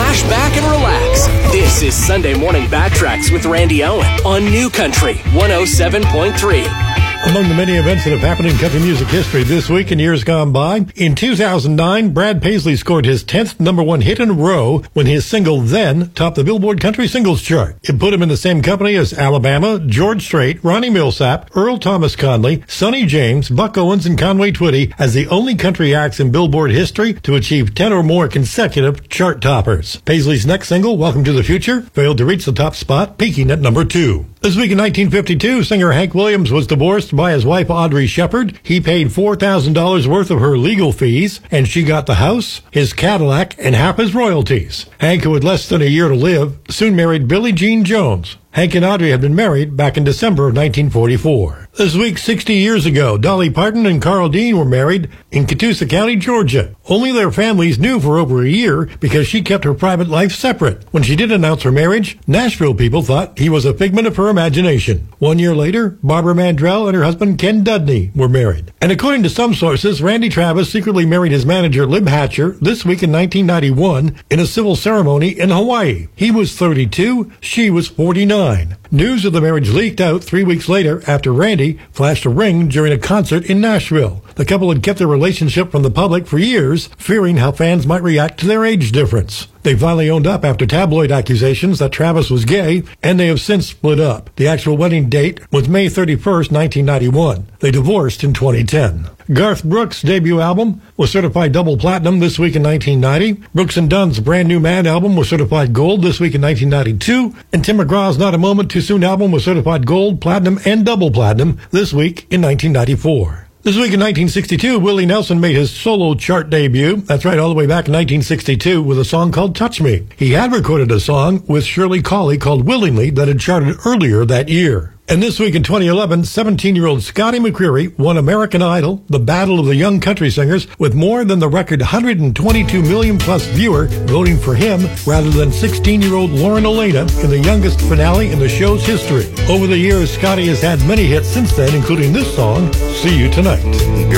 lash back and relax. This is Sunday Morning Backtracks with Randy Owen on New Country 107.3. Among the many events that have happened in country music history this week and years gone by, in 2009, Brad Paisley scored his 10th number one hit in a row when his single Then topped the Billboard Country Singles Chart. It put him in the same company as Alabama, George Strait, Ronnie Milsap, Earl Thomas Conley, Sonny James, Buck Owens, and Conway Twitty as the only country acts in Billboard history to achieve 10 or more consecutive chart toppers. Paisley's next single, Welcome to the Future, failed to reach the top spot, peaking at number 2. This week in 1952, singer Hank Williams was divorced by his wife Audrey Shepard. He paid $4,000 worth of her legal fees, and she got the house, his Cadillac, and half his royalties. Hank, who had less than a year to live, soon married Billie Jean Jones. Hank and Audrey had been married back in December of 1944. This week, 60 years ago, Dolly Parton and Carl Dean were married in Catoosa County, Georgia. Only their families knew for over a year because she kept her private life separate. When she did announce her marriage, Nashville people thought he was a figment of her imagination. 1 year later, Barbara Mandrell and her husband Ken Dudney were married. And according to some sources, Randy Travis secretly married his manager Lib Hatcher this week in 1991 in a civil ceremony in Hawaii. He was 32, she was 49. News of the marriage leaked out 3 weeks later after Randy flashed a ring during a concert in Nashville. The couple had kept their relationship from the public for years, fearing how fans might react to their age difference. They finally owned up after tabloid accusations that Travis was gay, and they have since split up. The actual wedding date was May 31st, 1991. They divorced in 2010. Garth Brooks' debut album was certified double platinum this week in 1990. Brooks and Dunn's Brand New Man album was certified gold this week in 1992. And Tim McGraw's Not a Moment Too Soon album was certified gold, platinum, and double platinum this week in 1994. This week in 1962, Willie Nelson made his solo chart debut. That's right, all the way back in 1962 with a song called Touch Me. He had recorded a song with Shirley Cauley called Willingly that had charted earlier that year. And this week in 2011, 17-year-old Scotty McCreery won American Idol, the Battle of the Young Country Singers, with more than the record 122 million-plus viewer voting for him rather than 16-year-old Lauren Elena in the youngest finale in the show's history. Over the years, Scotty has had many hits since then, including this song, See You Tonight.